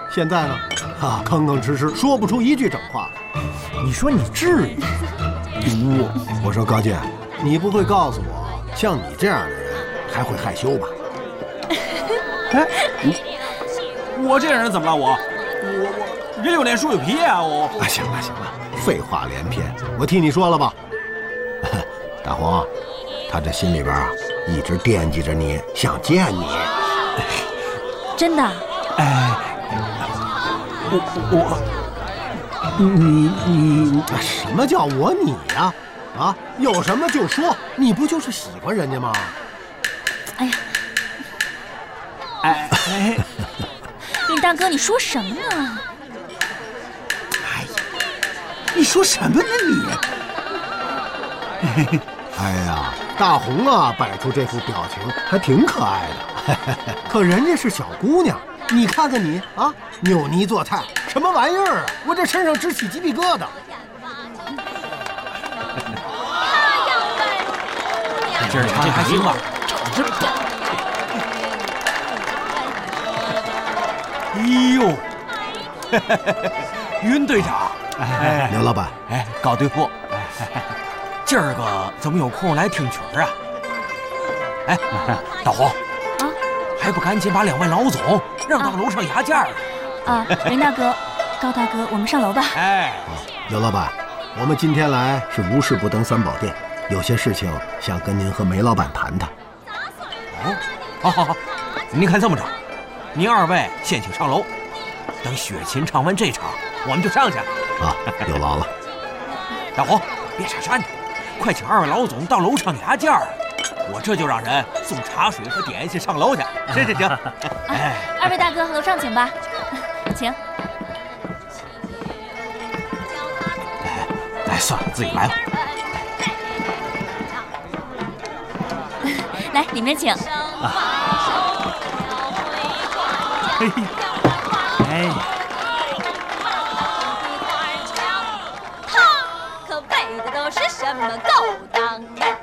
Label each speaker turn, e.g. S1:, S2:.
S1: 现在呢，吭吭哧哧说不出一句整话。
S2: 你说你至于？
S1: 我说高进，你不会告诉我，像你这样的人还会害羞吧？
S2: 哎，我这人怎么了？我人有脸树有皮啊！
S1: 行了，废话连篇，我替你说了吧。大红，他这心里边一直惦记着你，想见你。
S3: 真的？
S1: 你什么叫我你呀？有什么就说，你不就是喜欢人家吗？
S3: 林大哥，你说什么呢？
S2: 你说什么呢你？
S1: 大红啊，摆出这副表情还挺可爱的。可人家是小姑娘，你看看你扭捏做菜，什么玩意儿啊？我这身上直起鸡皮疙瘩。
S2: 今儿这还行吧？真棒！云队长，
S1: 刘老板，
S2: 高队副，今儿个怎么有空来听曲儿啊？大红，还不赶紧把2位老总让到楼上压价
S3: 林大哥，高大哥，我们上楼吧。
S1: 刘老板，我们今天来是无事不登三宝殿，有些事情想跟您和梅老板谈谈。
S2: 好，您看这么着，您2位先请上楼，等雪琴唱完这场，我们就上去。
S1: 有劳了。
S2: 大红，别傻傻的，快请2位老总到楼上压价，我这就让人送茶水和点心上楼去。行。
S3: 2位大哥，楼上请吧，请。
S2: 算了，自己来吧。
S3: 来，里面请。
S4: 他可背的都是什么勾当？